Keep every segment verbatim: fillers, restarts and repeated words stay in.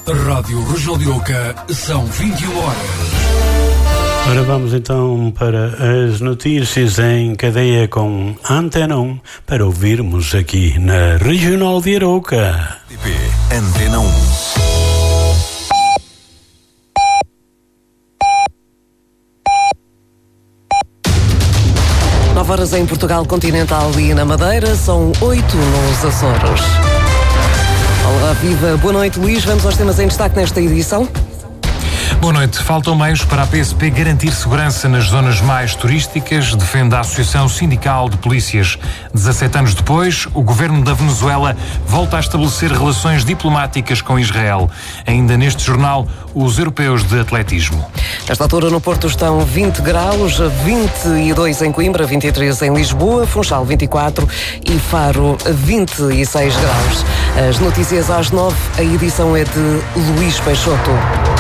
Rádio Regional de Oca, são vinte e uma horas. Ora, vamos então para as notícias em cadeia com Antena um para ouvirmos aqui na Regional de Arouca. Antena um. nove horas em Portugal Continental e na Madeira, são oito nos Açores. Olá, viva, boa noite, Luís. Vamos aos temas em destaque nesta edição. Boa noite. Faltam meios para a P S P garantir segurança nas zonas mais turísticas, defende a Associação Sindical de Polícias. dezassete anos depois, o governo da Venezuela volta a estabelecer relações diplomáticas com Israel. Ainda neste jornal, os europeus de atletismo. Nesta altura no Porto estão vinte graus, vinte e dois em Coimbra, vinte e três em Lisboa, Funchal vinte e quatro e Faro vinte e seis graus. As notícias às nove, a edição é de Luís Peixoto.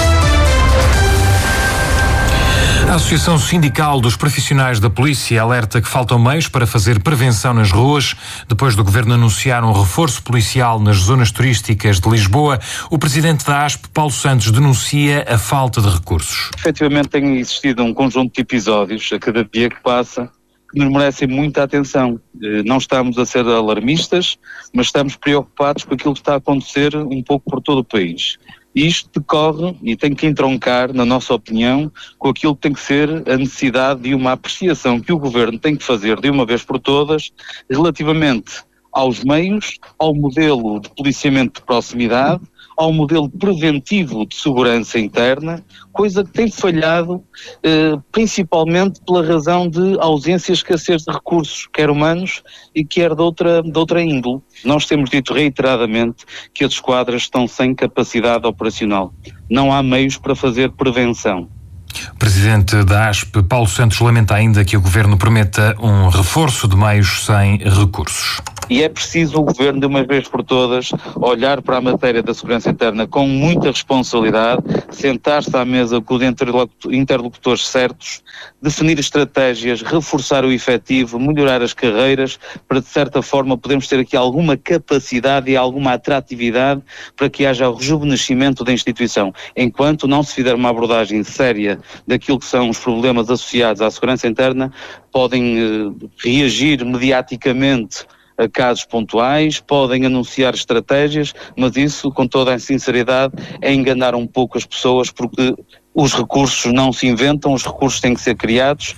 A Associação Sindical dos Profissionais da Polícia alerta que faltam meios para fazer prevenção nas ruas. Depois do Governo anunciar um reforço policial nas zonas turísticas de Lisboa, o Presidente da A S P, Paulo Santos, denuncia a falta de recursos. Efetivamente tem existido um conjunto de episódios a cada dia que passa que nos merecem muita atenção. Não estamos a ser alarmistas, mas estamos preocupados com aquilo que está a acontecer um pouco por todo o país. Isto decorre e tem que entroncar, na nossa opinião, com aquilo que tem que ser a necessidade de uma apreciação que o Governo tem que fazer de uma vez por todas relativamente aos meios, ao modelo de policiamento de proximidade, ao modelo preventivo de segurança interna, coisa que tem falhado eh, principalmente pela razão de ausência e escassez de recursos, quer humanos e quer de outra, de outra índole. Nós temos dito reiteradamente que as esquadras estão sem capacidade operacional. Não há meios para fazer prevenção. O Presidente da A S P, Paulo Santos, lamenta ainda que o Governo prometa um reforço de meios sem recursos. E é preciso o Governo, de uma vez por todas, olhar para a matéria da segurança interna com muita responsabilidade, sentar-se à mesa com os interlocutores certos, definir estratégias, reforçar o efetivo, melhorar as carreiras, para de certa forma podermos ter aqui alguma capacidade e alguma atratividade para que haja o rejuvenescimento da instituição. Enquanto não se fizer uma abordagem séria daquilo que são os problemas associados à segurança interna, podem eh, reagir mediaticamente a casos pontuais, podem anunciar estratégias, mas isso, com toda a sinceridade, é enganar um pouco as pessoas, porque os recursos não se inventam, os recursos têm que ser criados.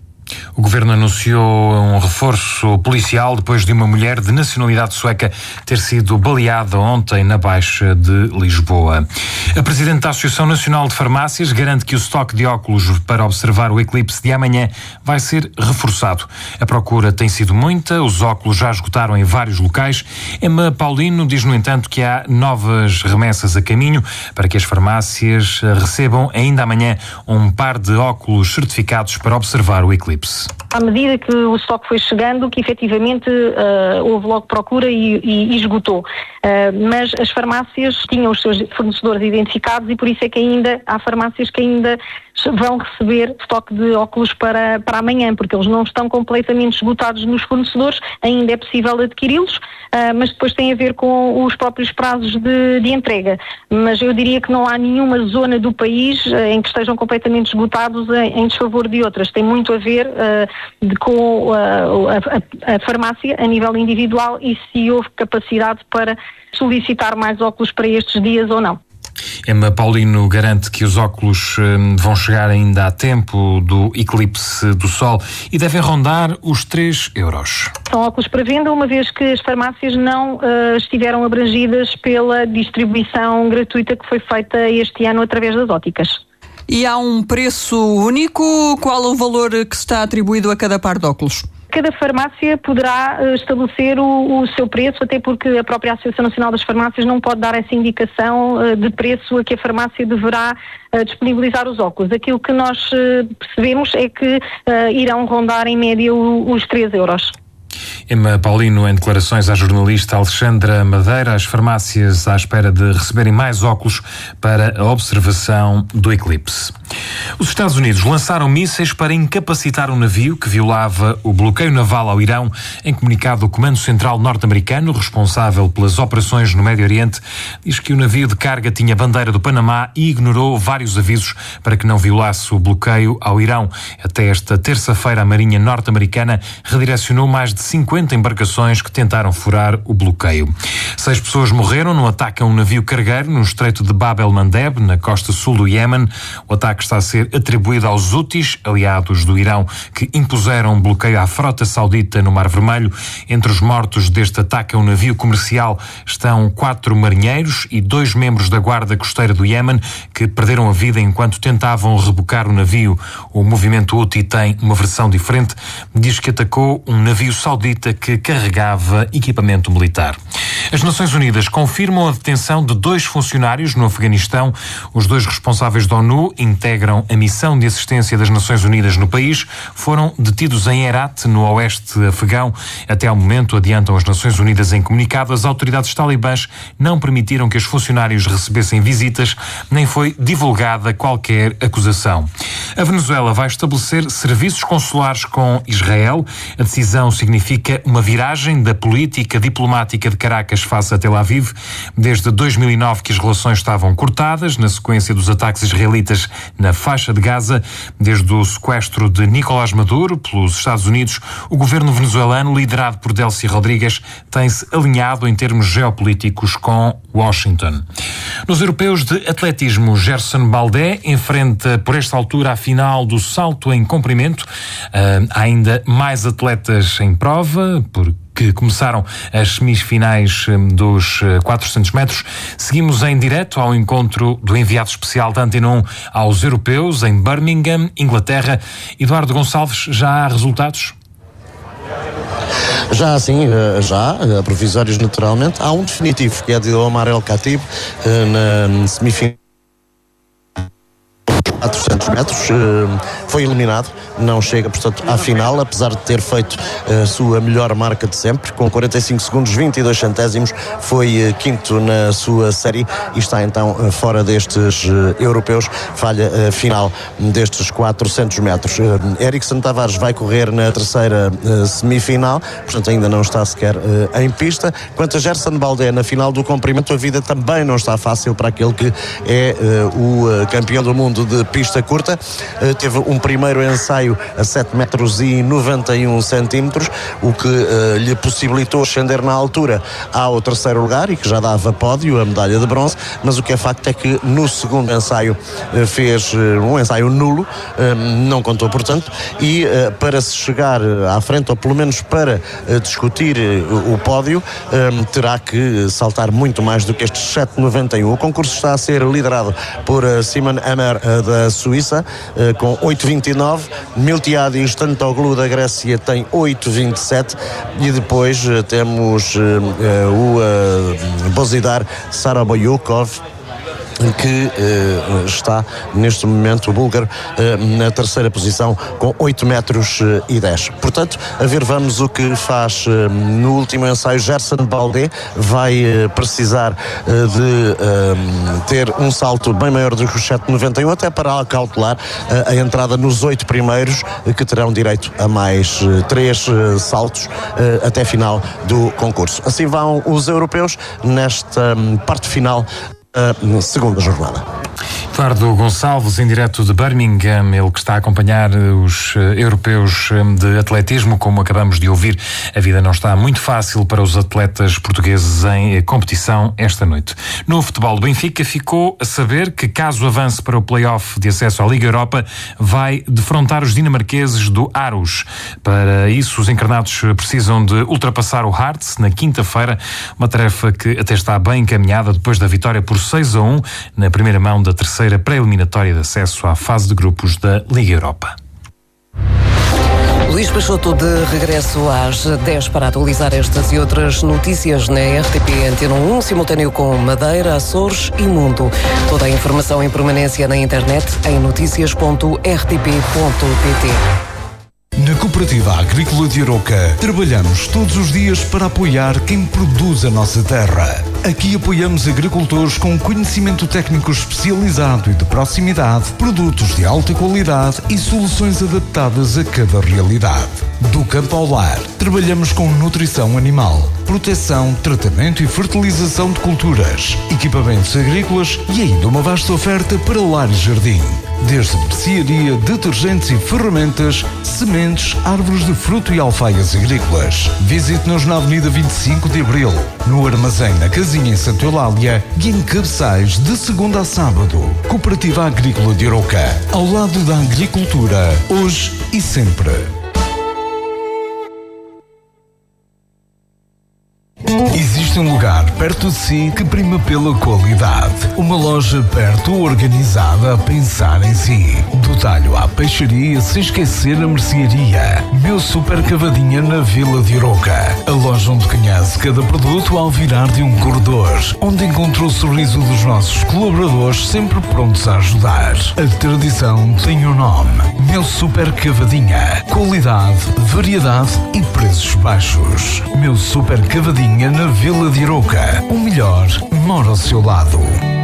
O Governo anunciou um reforço policial depois de uma mulher de nacionalidade sueca ter sido baleada ontem na Baixa de Lisboa. A Presidente da Associação Nacional de Farmácias garante que o estoque de óculos para observar o eclipse de amanhã vai ser reforçado. A procura tem sido muita, os óculos já esgotaram em vários locais. Emma Paulino diz, no entanto, que há novas remessas a caminho para que as farmácias recebam ainda amanhã um par de óculos certificados para observar o eclipse. À medida que o estoque foi chegando, que efetivamente uh, houve logo procura e, e, e esgotou. Uh, mas as farmácias tinham os seus fornecedores identificados e por isso é que ainda há farmácias que ainda vão receber estoque de óculos para, para amanhã, porque eles não estão completamente esgotados nos fornecedores, ainda é possível adquiri-los, uh, mas depois tem a ver com os próprios prazos de, de entrega. Mas eu diria que não há nenhuma zona do país uh, em que estejam completamente esgotados em, em desfavor de outras. Tem muito a ver uh, de, com uh, a, a, a farmácia a nível individual e se houve capacidade para solicitar mais óculos para estes dias ou não. Emma Paulino garante que os óculos hum, vão chegar ainda a tempo do eclipse do Sol e devem rondar os três euros. São óculos para venda, uma vez que as farmácias não uh, estiveram abrangidas pela distribuição gratuita que foi feita este ano através das óticas. E há um preço único? Qual o valor que está atribuído a cada par de óculos? Cada farmácia poderá uh, estabelecer o, o seu preço, até porque a própria Associação Nacional das Farmácias não pode dar essa indicação uh, de preço a que a farmácia deverá uh, disponibilizar os óculos. Aquilo que nós uh, percebemos é que uh, irão rondar em média o, os três euros. Emma Paulino, em declarações à jornalista Alexandra Madeira, as farmácias à espera de receberem mais óculos para a observação do eclipse. Os Estados Unidos lançaram mísseis para incapacitar um navio que violava o bloqueio naval ao Irão. Em comunicado, o Comando Central norte-americano, responsável pelas operações no Médio Oriente, diz que o navio de carga tinha bandeira do Panamá e ignorou vários avisos para que não violasse o bloqueio ao Irão. Até esta terça-feira, a Marinha norte-americana redirecionou mais de cinquenta embarcações que tentaram furar o bloqueio. Seis pessoas morreram no ataque a um navio cargueiro no estreito de Bab el-Mandeb, na costa sul do Iémen. O ataque está a ser atribuído aos Houthis, aliados do Irão, que impuseram um bloqueio à frota saudita no Mar Vermelho. Entre os mortos deste ataque a um navio comercial estão quatro marinheiros e dois membros da Guarda Costeira do Iémen que perderam a vida enquanto tentavam rebocar o navio. O movimento Houthi tem uma versão diferente. Diz que atacou um navio saudita que carregava equipamento militar. As Nações Unidas confirmam a detenção de dois funcionários no Afeganistão. Os dois responsáveis da ONU integram a missão de assistência das Nações Unidas no país. Foram detidos em Herat, no oeste afegão. Até ao momento, adiantam as Nações Unidas em comunicado, as autoridades talibãs não permitiram que os funcionários recebessem visitas, nem foi divulgada qualquer acusação. A Venezuela vai estabelecer serviços consulares com Israel. A decisão significa uma viragem da política diplomática de Caracas face a Tel Aviv. Desde dois mil e nove que as relações estavam cortadas, na sequência dos ataques israelitas na faixa de Gaza. Desde o sequestro de Nicolás Maduro pelos Estados Unidos, o governo venezuelano, liderado por Delcy Rodrigues, tem-se alinhado em termos geopolíticos com Washington. Nos europeus de atletismo, Gerson Baldé enfrenta por esta altura a final do salto em comprimento. Uh, há ainda mais atletas em prova, porque que começaram as semifinais dos quatrocentos metros. Seguimos em direto ao encontro do enviado especial da Antena um aos europeus em Birmingham, Inglaterra. Eduardo Gonçalves, já há resultados? Já sim, já, provisórios naturalmente. Há um definitivo, que é de Omar El Khatib, na semifinal quatrocentos metros, foi eliminado, não chega, portanto, à final, apesar de ter feito a sua melhor marca de sempre, com quarenta e cinco segundos, vinte e dois centésimos, foi quinto na sua série e está então fora destes europeus, falha final destes quatrocentos metros. Erickson Tavares vai correr na terceira semifinal, portanto ainda não está sequer em pista. Quanto a Gerson Baldé, na final do comprimento, a vida também não está fácil para aquele que é o campeão do mundo de pista curta. Teve um primeiro ensaio a sete metros e noventa e um centímetros, o que uh, lhe possibilitou ascender na altura ao terceiro lugar e que já dava pódio, a medalha de bronze, mas o que é facto é que no segundo ensaio uh, fez uh, um ensaio nulo, uh, não contou portanto, e uh, para se chegar à frente, ou pelo menos para uh, discutir uh, o pódio, uh, terá que saltar muito mais do que estes sete vírgula noventa e um. O concurso está a ser liderado por uh, Simon Emmer uh, da Suíça, uh, com oito vírgula vinte e nove, Miltiadis Stantoglu da Grécia tem oito vírgula vinte e sete e depois uh, temos uh, uh, o uh, Bozidar Saraboyukov, que uh, está neste momento, o búlgaro, uh, na terceira posição com oito metros e dez. Portanto, a ver, vamos o que faz uh, no último ensaio. Gerson Baldé vai uh, precisar uh, de uh, ter um salto bem maior do que os sete vírgula noventa e um, até para acautelar uh, a entrada nos oito primeiros, uh, que terão direito a mais uh, três uh, saltos uh, até final do concurso. Assim vão os europeus nesta um, parte final na segunda jornada. Eduardo Gonçalves, em direto de Birmingham, ele que está a acompanhar os uh, europeus um, de atletismo. Como acabamos de ouvir, a vida não está muito fácil para os atletas portugueses em uh, competição esta noite. No futebol, do Benfica ficou a saber que, caso avance para o play-off de acesso à Liga Europa, vai defrontar os dinamarqueses do Aarhus. Para isso, os encarnados precisam de ultrapassar o Hearts na quinta-feira, uma tarefa que até está bem encaminhada depois da vitória por seis a um na primeira mão da terceira pré-eliminatória de acesso à fase de grupos da Liga Europa. Luís Peixoto de regresso às dez para atualizar estas e outras notícias na R T P Antena um, simultâneo com Madeira, Açores e Mundo. Toda a informação em permanência na internet em noticias ponto r t p ponto p t. Cooperativa Agrícola de Arouca. Trabalhamos todos os dias para apoiar quem produz a nossa terra. Aqui apoiamos agricultores com conhecimento técnico especializado e de proximidade, produtos de alta qualidade e soluções adaptadas a cada realidade. Do campo ao lar, trabalhamos com nutrição animal, proteção, tratamento e fertilização de culturas, equipamentos agrícolas e ainda uma vasta oferta para lar e jardim. Desde mercearia, detergentes e ferramentas, sementes, árvores de fruto e alfaias agrícolas. Visite-nos na Avenida vinte e cinco de Abril, no Armazém na Casinha em Santa Eulália e em Cabeçais de segunda a sábado. Cooperativa Agrícola de Arouca, ao lado da agricultura, hoje e sempre. Existe um lugar perto de si que prima pela qualidade. Uma loja perto, organizada, a pensar em si. Do talho à peixaria, sem esquecer a mercearia. Meu Super Cavadinha na Vila de Arouca. A loja onde conhece cada produto ao virar de um corredor. Onde encontrou o sorriso dos nossos colaboradores, sempre prontos a ajudar. A tradição tem um nome. Meu Super Cavadinha. Qualidade, variedade e preços baixos. Meu Super Cavadinha na Vila de Arouca. O melhor mora ao seu lado.